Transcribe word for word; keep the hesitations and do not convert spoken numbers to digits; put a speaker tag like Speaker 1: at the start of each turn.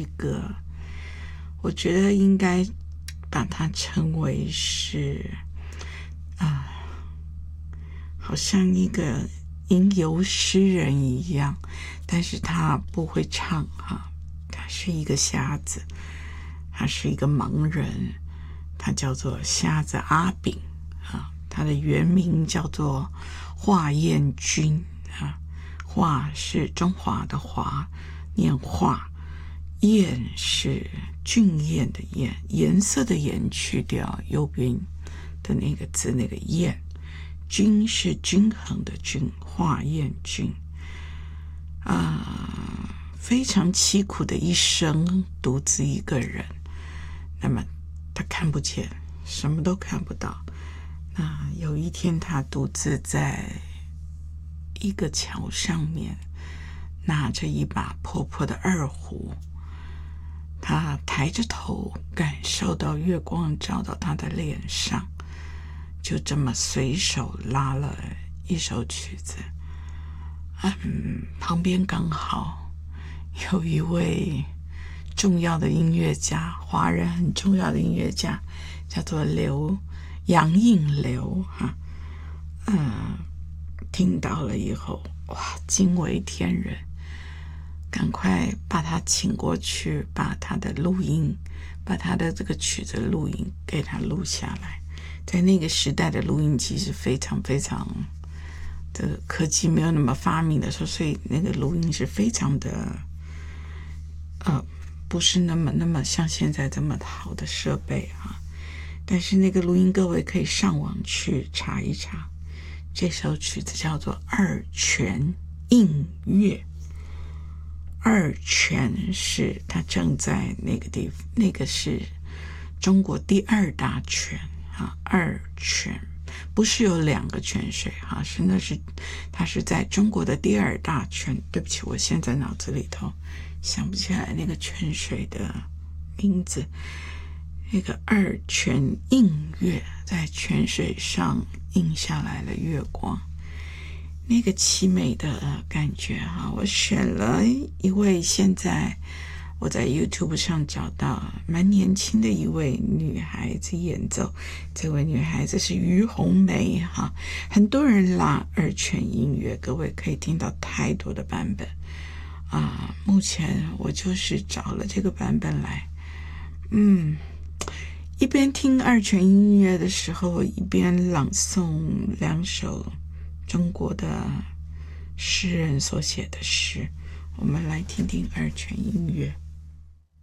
Speaker 1: 一个，我觉得应该把它称为是啊，好像一个吟游诗人一样，但是他不会唱哈，他是一个瞎子，他是一个盲人，他叫做瞎子阿炳啊，他的原名叫做华彦钧啊，华是中华的华，念华，彦是俊彦的彦，颜色的颜去掉右边的那个字那个彦，均是均衡的均，华彦钧啊，非常凄苦的一生，独自一个人。那么他看不见，什么都看不到。那有一天，他独自在一个桥上面，拿着一把破破的二胡，他抬着头，感受到月光照到他的脸上，就这么随手拉了一首曲子。嗯，旁边刚好有一位重要的音乐家，华人很重要的音乐家，叫做刘杨应刘哈，嗯，听到了以后，哇，惊为天人，赶快把他请过去，把他的录音，把他的这个曲子录音给他录下来。在那个时代的录音机是非常非常这个科技没有那么发明的时候，所以那个录音是非常的呃，不是那么那么像现在这么好的设备啊。但是那个录音各位可以上网去查一查，这首曲子叫做二泉映月。二泉是它正在那个地方，那个是中国第二大泉啊，二泉不是有两个泉水哈，是那是它是在中国的第二大泉。对不起，我现在脑子里头想不起来那个泉水的名字。那个二泉映月，在泉水上映下来了月光，那个凄美的感觉哈。我选了一位现在我在 YouTube 上找到蛮年轻的一位女孩子演奏，这位女孩子是于红梅哈。很多人拉二泉映月，各位可以听到太多的版本啊。目前我就是找了这个版本来，嗯。一边听二泉映月的时候，一边朗诵两首中国的诗人所写的诗。我们来听听二泉映月。